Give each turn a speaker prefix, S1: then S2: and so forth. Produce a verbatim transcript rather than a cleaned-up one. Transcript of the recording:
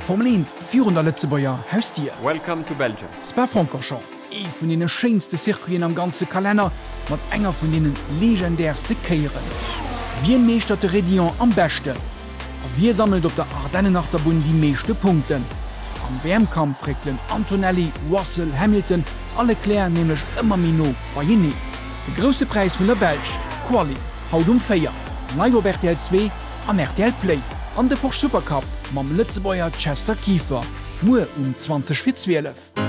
S1: Formel eins vierhundert Lützebäuer Haustier.
S2: Welcome to Belgium.
S1: Spa-Francorchamps, e vun denen schönste Zirkuiten am ganze Kalender, mat enger vun denen legendärste Keieren. Wie meestert de Redion am beste? Wir sammelt op der Ardennenachterbun die meeschte Punkten. Am Wärmkampf reglen Antonelli, Russell, Hamilton, alle klären nämlich immer Mino bei Jini. Der große Preis von der Belge, Quali, haut um Feier, live auf R T L zwei an R T L Play, an der Porsche Supercup, mam Lützebäuer Chester Kiefer, nur um zwanzig Uhr zwölf.